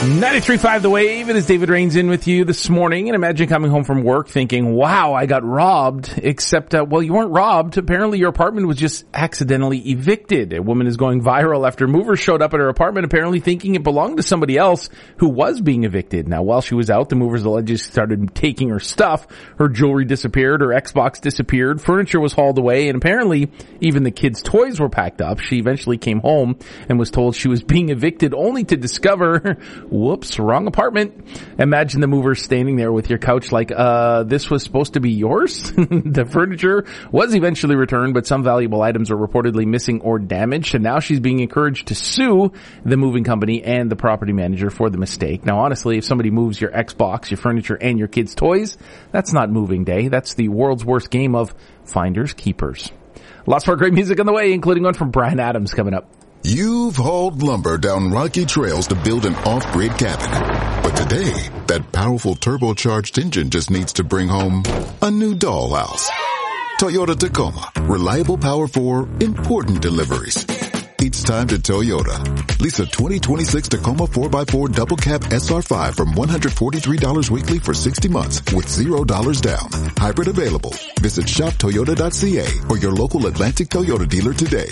93.5 The Wave. It is David Rains in with you this morning. And imagine coming home from work thinking, wow, I got robbed. Except, well, you weren't robbed. Apparently your apartment was just accidentally evicted. A woman is going viral after movers showed up at her apartment apparently thinking it belonged to somebody else who was being evicted. Now, while she was out, the movers allegedly started taking her stuff. Her jewelry disappeared. Her Xbox disappeared. Furniture was hauled away. And apparently even the kids' toys were packed up. She eventually came home and was told she was being evicted only to discover whoops, wrong apartment. Imagine the mover standing there with your couch like, this was supposed to be yours? The furniture was eventually returned, but some valuable items were reportedly missing or damaged, and now she's being encouraged to sue the moving company and the property manager for the mistake. Now, honestly, if somebody moves your Xbox, your furniture, and your kids' toys, that's not moving day. That's the world's worst game of finders keepers. Lots more great music on the way, including one from Bryan Adams coming up. You've hauled lumber down rocky trails to build an off-grid cabin. But today, that powerful turbocharged engine just needs to bring home a new dollhouse. Toyota Tacoma. Reliable power for important deliveries. It's time to Toyota. Lease a 2026 Tacoma 4x4 double cab SR5 from $143 weekly for 60 months with $0 down. Hybrid available. Visit shoptoyota.ca or your local Atlantic Toyota dealer today.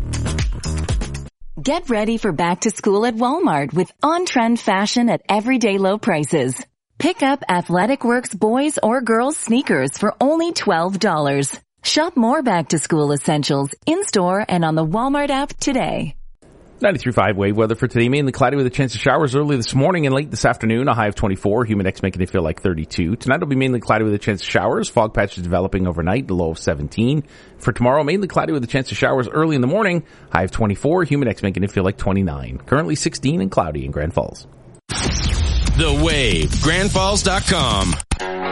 Get ready for back to school at Walmart with on-trend fashion at everyday low prices. Pick up Athletic Works boys or girls sneakers for only $12. Shop more back to school essentials in-store and on the Walmart app today. 93.5 wave weather for today. Mainly cloudy with a chance of showers early this morning and late this afternoon. A high of 24. Humid X making it feel like 32. Tonight will be mainly cloudy with a chance of showers. Fog patches developing overnight. The low of 17. For tomorrow, mainly cloudy with a chance of showers early in the morning. High of 24. Humid X making it feel like 29. Currently 16 and cloudy in Grand Falls. The Wave. GrandFalls.com.